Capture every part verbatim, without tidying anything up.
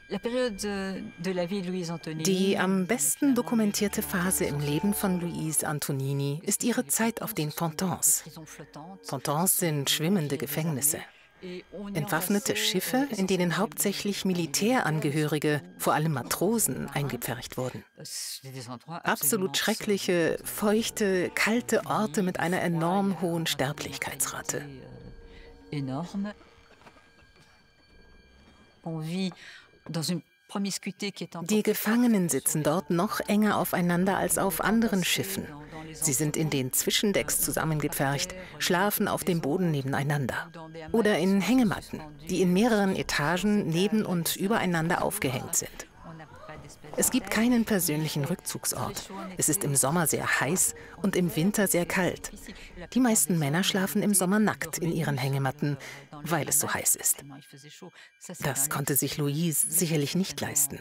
Die am besten dokumentierte Phase im Leben von Louise Antonini ist ihre Zeit auf den Pontons. Pontons sind schwimmende Gefängnisse. Entwaffnete Schiffe, in denen hauptsächlich Militärangehörige, vor allem Matrosen, eingepfercht wurden. Absolut schreckliche, feuchte, kalte Orte mit einer enorm hohen Sterblichkeitsrate. Die Gefangenen sitzen dort noch enger aufeinander als auf anderen Schiffen. Sie sind in den Zwischendecks zusammengepfercht, schlafen auf dem Boden nebeneinander. Oder in Hängematten, die in mehreren Etagen neben und übereinander aufgehängt sind. Es gibt keinen persönlichen Rückzugsort. Es ist im Sommer sehr heiß und im Winter sehr kalt. Die meisten Männer schlafen im Sommer nackt in ihren Hängematten, weil es so heiß ist. Das konnte sich Louise sicherlich nicht leisten.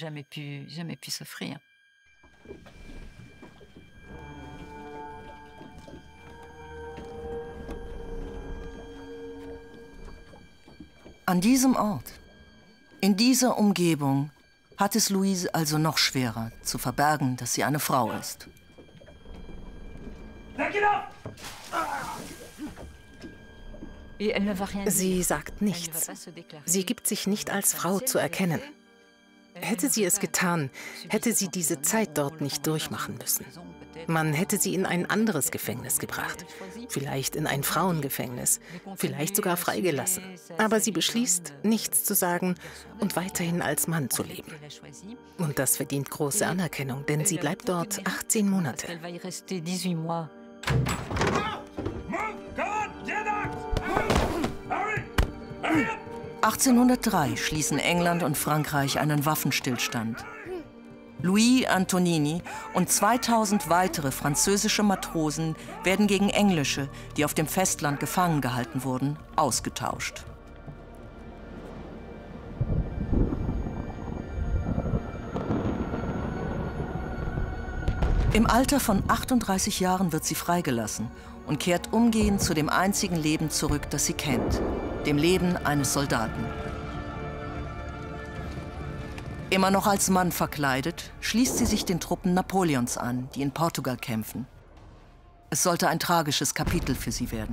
An diesem Ort, in dieser Umgebung, hat es Louise also noch schwerer, zu verbergen, dass sie eine Frau ist. Sie sagt nichts. Sie gibt sich nicht als Frau zu erkennen. Hätte sie es getan, hätte sie diese Zeit dort nicht durchmachen müssen. Man hätte sie in ein anderes Gefängnis gebracht, vielleicht in ein Frauengefängnis, vielleicht sogar freigelassen. Aber sie beschließt, nichts zu sagen und weiterhin als Mann zu leben. Und das verdient große Anerkennung, denn sie bleibt dort achtzehn Monate. achtzehnhundertdrei schließen England und Frankreich einen Waffenstillstand. Louise Antonini und zweitausend weitere französische Matrosen werden gegen englische, die auf dem Festland gefangen gehalten wurden, ausgetauscht. Im Alter von achtunddreißig Jahren wird sie freigelassen und kehrt umgehend zu dem einzigen Leben zurück, das sie kennt, dem Leben eines Soldaten. Immer noch als Mann verkleidet, schließt sie sich den Truppen Napoleons an, die in Portugal kämpfen. Es sollte ein tragisches Kapitel für sie werden.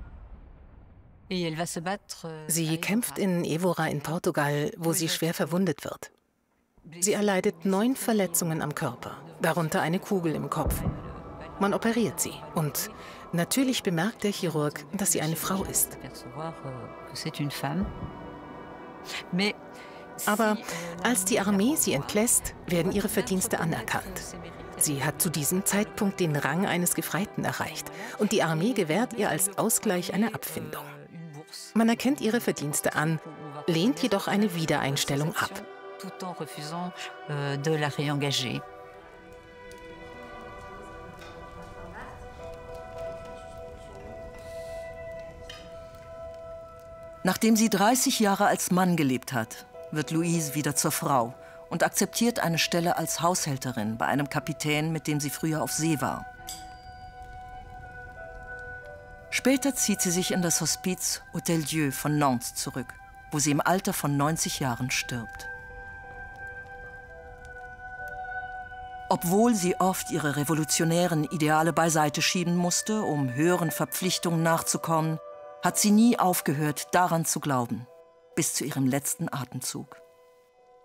Sie kämpft in Évora in Portugal, wo sie schwer verwundet wird. Sie erleidet neun Verletzungen am Körper, darunter eine Kugel im Kopf. Man operiert sie und natürlich bemerkt der Chirurg, dass sie eine Frau ist. Aber als die Armee sie entlässt, werden ihre Verdienste anerkannt. Sie hat zu diesem Zeitpunkt den Rang eines Gefreiten erreicht und die Armee gewährt ihr als Ausgleich eine Abfindung. Man erkennt ihre Verdienste an, lehnt jedoch eine Wiedereinstellung ab. Nachdem sie dreißig Jahre als Mann gelebt hat, wird Louise wieder zur Frau und akzeptiert eine Stelle als Haushälterin bei einem Kapitän, mit dem sie früher auf See war. Später zieht sie sich in das Hospiz Hôtel Dieu von Nantes zurück, wo sie im Alter von neunzig Jahren stirbt. Obwohl sie oft ihre revolutionären Ideale beiseite schieben musste, um höheren Verpflichtungen nachzukommen, hat sie nie aufgehört, daran zu glauben, bis zu ihrem letzten Atemzug.